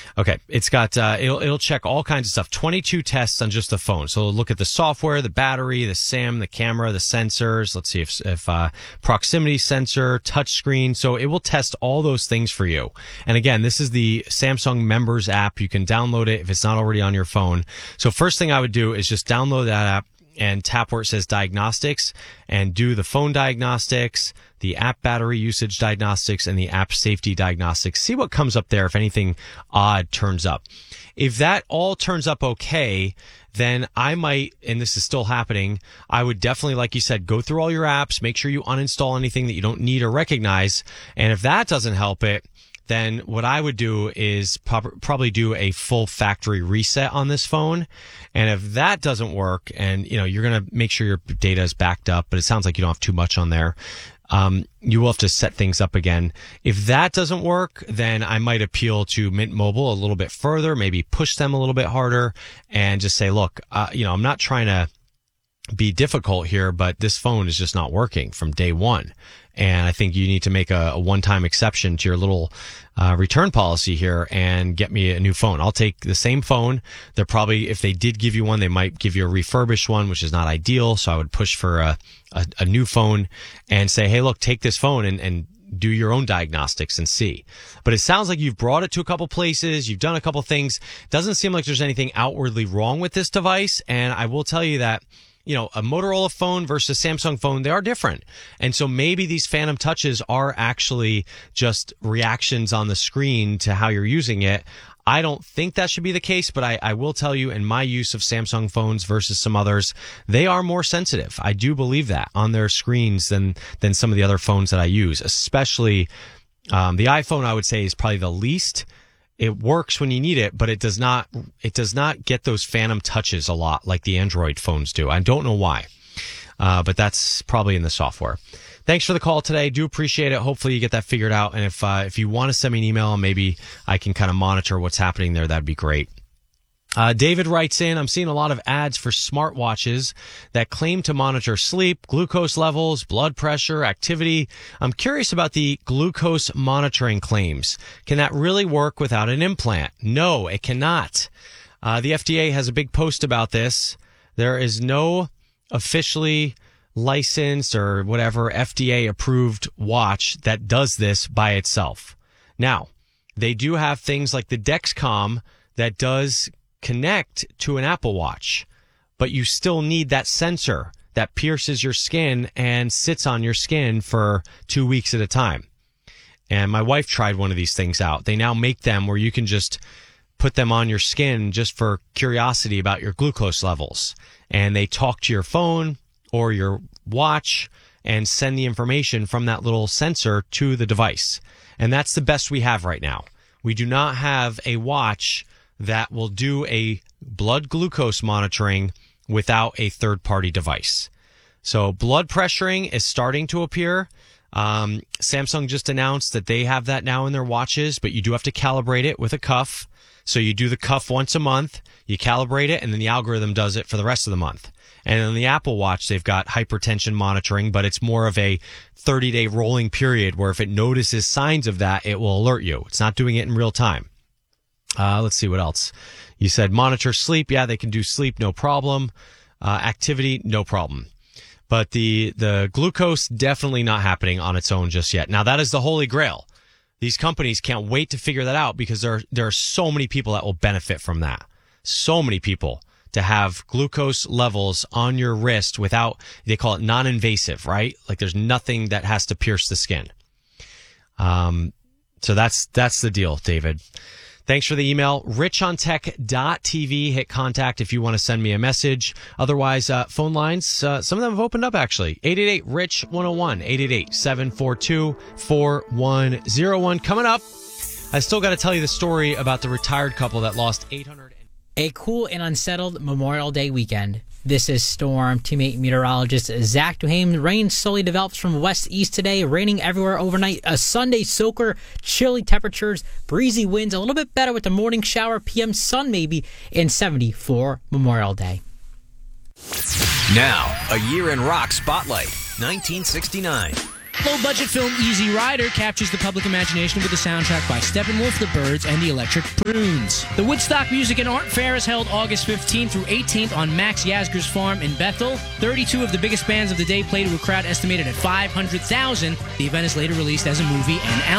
Okay, it's got it'll check all kinds of stuff. 22 tests on just the phone. So it'll look at the software, the battery, the SIM, the camera, the sensors. Let's see if proximity sensor, touch screen. So it will test all those things for you. And again, this is the Samsung Members app. You can download it if it's not already on your phone. So first thing I would do is just download that app and tap where it says diagnostics and do the phone diagnostics, the app battery usage diagnostics, and the app safety diagnostics. See what comes up there if anything odd turns up. If that all turns up okay, then I might, and this is still happening, I would definitely, like you said, go through all your apps, make sure you uninstall anything that you don't need or recognize. And if that doesn't help it, then what I would do is probably do a full factory reset on this phone. And if that doesn't work, and you're going to make sure your data is backed up, but it sounds like you don't have too much on there, you will have to set things up again. If that doesn't work, then I might appeal to Mint Mobile a little bit further, maybe push them a little bit harder and just say, look, I'm not trying to be difficult here, but this phone is just not working from day one. And I think you need to make a one-time exception to your little return policy here and get me a new phone. I'll take the same phone. They're probably, if they did give you one, they might give you a refurbished one, which is not ideal. So I would push for a new phone and say, hey, look, take this phone and do your own diagnostics and see. But it sounds like you've brought it to a couple places. You've done a couple things. Doesn't seem like there's anything outwardly wrong with this device. And I will tell you that a Motorola phone versus Samsung phone, they are different. And so maybe these phantom touches are actually just reactions on the screen to how you're using it. I don't think that should be the case, but I will tell you in my use of Samsung phones versus some others, they are more sensitive. I do believe that on their screens than some of the other phones that I use, especially the iPhone, I would say, is probably the least. It works when you need it, but it does not get those phantom touches a lot like the Android phones do. I don't know why, but that's probably in the software. Thanks for the call today. Do appreciate it. Hopefully you get that figured out. And if you want to send me an email, maybe I can kind of monitor what's happening there. That'd be great. David writes in, I'm seeing a lot of ads for smartwatches that claim to monitor sleep, glucose levels, blood pressure, activity. I'm curious about the glucose monitoring claims. Can that really work without an implant? No, it cannot. The FDA has a big post about this. There is no officially licensed or whatever FDA approved watch that does this by itself. Now, they do have things like the Dexcom that does connect to an Apple Watch, but you still need that sensor that pierces your skin and sits on your skin for 2 weeks at a time. And my wife tried one of these things out. They now make them where you can just put them on your skin just for curiosity about your glucose levels. And they talk to your phone or your watch and send the information from that little sensor to the device. And that's the best we have right now. We do not have a watch that will do a blood glucose monitoring without a third-party device. So blood pressuring is starting to appear. Samsung just announced that they have that now in their watches, but you do have to calibrate it with a cuff. So you do the cuff once a month, you calibrate it, and then the algorithm does it for the rest of the month. And on the Apple Watch, they've got hypertension monitoring, but it's more of a 30-day rolling period where if it notices signs of that, it will alert you. It's not doing it in real time. Let's see what else. You said monitor sleep. Yeah, they can do sleep, no problem. Activity, no problem. But the glucose, definitely not happening on its own just yet. Now, that is the holy grail. These companies can't wait to figure that out because there are so many people that will benefit from that. So many people to have glucose levels on your wrist without, they call it non-invasive, right? Like there's nothing that has to pierce the skin. So that's the deal, David. Thanks for the email. richontech.tv. Hit contact if you want to send me a message. Otherwise, phone lines, some of them have opened up, actually. 888-RICH-101, 888-742-4101. Coming up, I still got to tell you the story about the retired couple that lost $800. A cool and unsettled Memorial Day weekend. This is Storm Teammate meteorologist Zach Duhame. Rain slowly develops from west-east today, raining everywhere overnight. A Sunday soaker, chilly temperatures, breezy winds, a little bit better with the morning shower, PM sun maybe, and 70 for Memorial Day. Now, a year in rock spotlight, 1969. Low-budget film Easy Rider captures the public imagination with a soundtrack by Steppenwolf, the Byrds, and the Electric Prunes. The Woodstock Music and Art Fair is held August 15th through 18th on Max Yasgur's farm in Bethel. 32 of the biggest bands of the day played to a crowd estimated at 500,000. The event is later released as a movie and album.